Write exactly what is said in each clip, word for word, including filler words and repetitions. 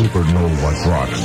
supernova rocks.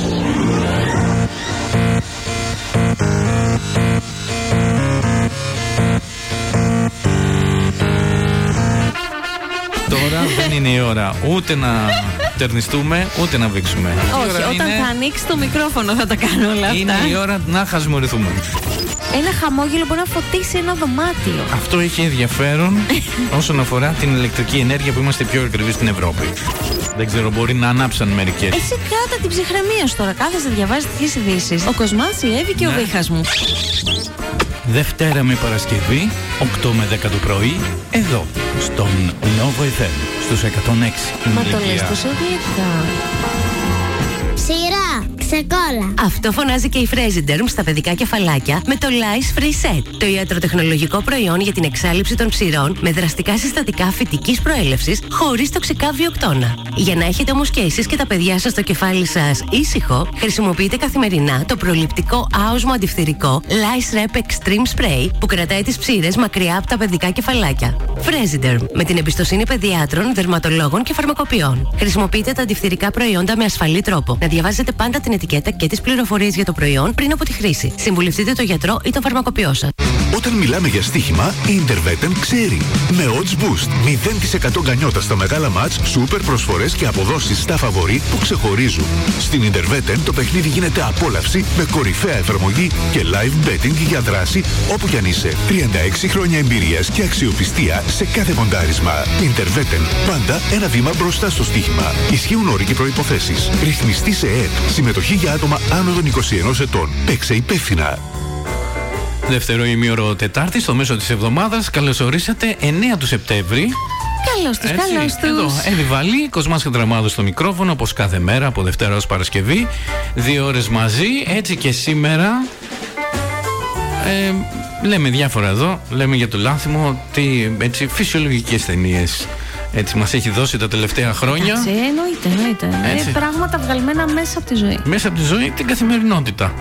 Τώρα δεν είναι η ώρα ούτε να τερνιστούμε ούτε να βήξουμε. Όχι, όταν είναι... θα ανοίξει το μικρόφωνο θα τα κάνω όλα αυτά. Είναι η ώρα να χασμουριθούμε. Ένα χαμόγελο μπορεί να φωτίσει ένα δωμάτιο. Αυτό έχει ενδιαφέρον όσον αφορά την ηλεκτρική ενέργεια που είμαστε πιο ακριβείς στην Ευρώπη. Δεν ξέρω, μπορεί να ανάψαν μερικές. Εσύ κράτα την ψυχραιμία σου τώρα. Κάθεσαι, διαβάζει τέτοιες ειδήσεις. Ο Κοσμάς, η Εύη και ναι. ο Βίχας μου. Δευτέρα με Παρασκευή, οκτώ με δέκα το πρωί, εδώ, στον Nova εφ εμ, στους εκατόν έξι. Μα το λες τόσο ιδιαίτερα. Σειρά, ξεκόλα. Αυτό φωνάζει και η Fresiderm στα παιδικά κεφαλάκια με το Lice Free Set, το ιατροτεχνολογικό προϊόν για την εξάλειψη των ψηρών με δραστικά συστατικά φυτικής προέλευσης χωρίς τοξικά βιοκτώνα. Για να έχετε όμως και εσείς και τα παιδιά σας στο κεφάλι σας ήσυχο, χρησιμοποιείτε καθημερινά το προληπτικό άοσμο αντιφθυρικό Lice Rep Extreme Spray που κρατάει τις ψήρες μακριά από τα παιδικά κεφαλάκια. Fresiderm, με την εμπιστοσύνη παιδιάτρων, δερματολόγων και φαρμακοποιών. Χρησιμοποιείτε τα αντιφθυρικά προϊόντα με ασφαλή τρόπο. Να διαβάζετε πάντα την ετικέτα και τις πληροφορίες για το προϊόν πριν από τη χρήση. Συμβουλευτείτε τον γιατρό ή τον φαρμακοποιό σας. Όταν μιλάμε για στοίχημα, η Intervetem ξέρει. Με Odds Boost, μηδέν τοις εκατό γκανιότα στα μεγάλα μάτς, σούπερ προσφορές και αποδόσεις στα φαβορί που ξεχωρίζουν. Στην Intervetem το παιχνίδι γίνεται απόλαυση με κορυφαία εφαρμογή και live betting για δράση όπου κι αν είσαι. τριάντα έξι χρόνια εμπειρίας και αξιοπιστία σε κάθε μοντάρισμα. Intervetem, πάντα ένα βήμα μπροστά στο στοίχημα. Ισχύουν όροι και προϋποθέσεις. Ρυθμιστή σε ΕΕΠ. Συμμετοχή για άτομα άνω των είκοσι ενός ετών. Παίξε υπεύθυνα. Δεύτερο ημίωρο Τετάρτη, στο μέσο της εβδομάδας. Καλώς ορίσατε, εννέα του Σεπτέμβρη. Καλώς τους, καλώς τους. Εδώ, Εύη Βαλή, Κοσμάς Χατραμάδος στο μικρόφωνο, όπως κάθε μέρα, από Δευτέρα ως Παρασκευή. Δύο ώρες μαζί, έτσι και σήμερα. Ε, λέμε διάφορα εδώ, λέμε για το Λάνθιμο, τι, έτσι, φυσιολογικές ταινίες. Έτσι μας έχει δώσει τα τελευταία χρόνια. Έτσι, εννοείται, εννοείται. Ε, πράγματα βγαλμένα μέσα από τη ζωή. Μέσα από τη ζωή, την καθημερινότητα.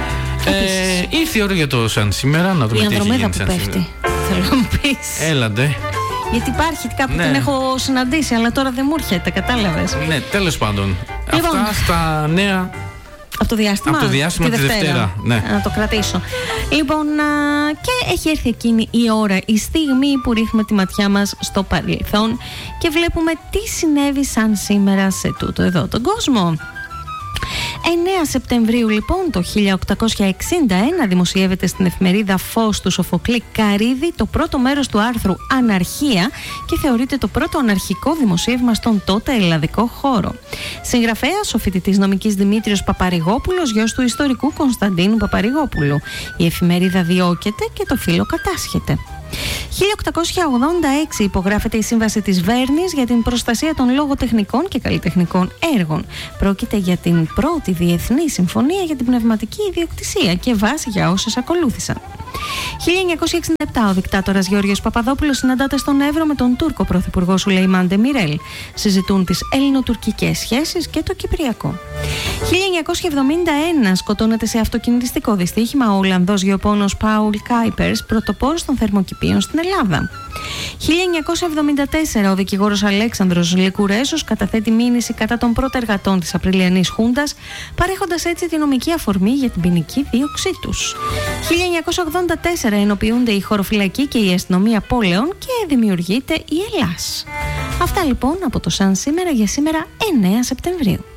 Ε, ήρθε η ώρα για το σαν σήμερα, να δούμε η τι έχει γίνει που σαν πέφτει, σήμερα. θέλω να μου πεις. Έλαντε. Γιατί υπάρχει, κάπου ναι. την έχω συναντήσει, αλλά τώρα δεν μου έρχεται, κατάλαβες. Ναι, τέλος πάντων. Λοιπόν, αυτά στα νέα. Από το διάστημα, από το διάστημα τη Δευτέρα. Δευτέρα. Ναι. Να το κρατήσω. Λοιπόν, α, και έχει έρθει εκείνη η ώρα, η στιγμή που ρίχνουμε τη ματιά μας στο παρελθόν και βλέπουμε τι συνέβη σαν σήμερα σε τούτο εδώ τον κόσμο. εννέα Σεπτεμβρίου λοιπόν το χίλια οκτακόσια εξήντα ένα δημοσιεύεται στην εφημερίδα Φως του Σοφοκλή Καρύδη το πρώτο μέρος του άρθρου «Αναρχία» και θεωρείται το πρώτο αναρχικό δημοσίευμα στον τότε ελλαδικό χώρο. Συγγραφέας ο φοιτητής νομικής Δημήτριος Παπαρηγόπουλος, γιος του ιστορικού Κωνσταντίνου Παπαρηγόπουλου. Η εφημερίδα διώκεται και το φύλλο κατάσχεται. χίλια οκτακόσια ογδόντα έξι υπογράφεται η Σύμβαση της Βέρνης για την προστασία των λογοτεχνικών και καλλιτεχνικών έργων. Πρόκειται για την πρώτη διεθνή συμφωνία για την πνευματική ιδιοκτησία και βάση για όσες ακολούθησαν. χίλια εννιακόσια εξήντα επτά ο δικτάτορας Γεώργιος Παπαδόπουλος συναντάται στον Εύρο με τον Τούρκο πρωθυπουργό Σουλεϊμάν Ντεμιρέλ. Συζητούν τις ελληνοτουρκικές σχέσεις και το κυπριακό. χίλια εννιακόσια εβδομήντα ένα σκοτώνεται σε αυτοκινητιστικό δυστύχημα ο Ολλανδός γεωπόνος Πάουλ Κάιπερς, πρωτοπόρος των θερμοκηπίων στην Ελλάδα. χίλια εννιακόσια εβδομήντα τέσσερα ο δικηγόρος Αλέξανδρος Λικουρέζος καταθέτει μήνυση κατά των πρωτεργατών της Απριλιανής Χούντας, παρέχοντας έτσι τη νομική αφορμή για την ποινική δίωξή τους. χίλια εννιακόσια ογδόντα τέσσερα ενοποιούνται η χωροφυλακή και η αστυνομία πόλεων και δημιουργείται η Ελλάς. Αυτά λοιπόν από το Σαν σήμερα για σήμερα εννέα Σεπτεμβρίου.